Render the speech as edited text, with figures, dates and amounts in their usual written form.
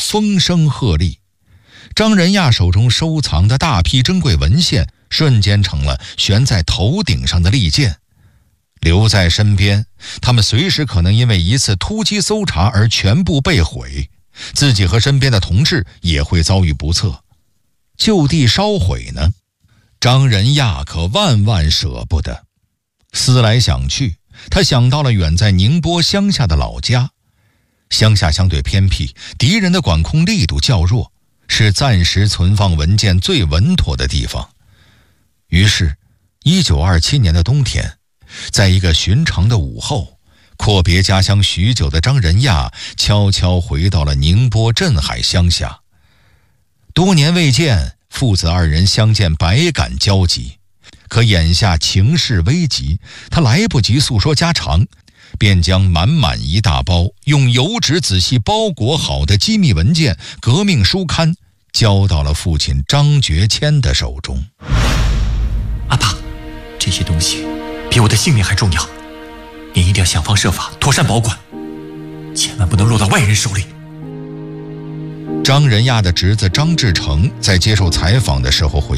风声鹤唳。张仁亚手中收藏的大批珍贵文献瞬间成了悬在头顶上的利剑，留在身边，他们随时可能因为一次突击搜查而全部被毁，自己和身边的同志也会遭遇不测。就地烧毁呢？张仁亚可万万舍不得。思来想去，他想到了远在宁波乡下的老家。乡下相对偏僻，敌人的管控力度较弱，是暂时存放文件最稳妥的地方。于是1927年的冬天，在一个寻常的午后，阔别家乡许久的张仁亚悄悄回到了宁波镇海乡下。多年未见，父子二人相见百感交集。可眼下情势危急，他来不及诉说家常，便将满满一大包用油纸仔细包裹好的机密文件、革命书刊交到了父亲张觉谦的手中。 阿爸，这些东西比我的性命还重要，您一定要想方设法妥善保管，千万不能落到外人手里。 张仁亚的侄子张志成在接受采访的时候回